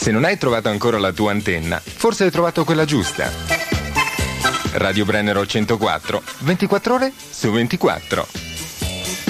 Se non hai trovato ancora la tua antenna, forse hai trovato quella giusta. Radio Brennero 104, 24 ore su 24.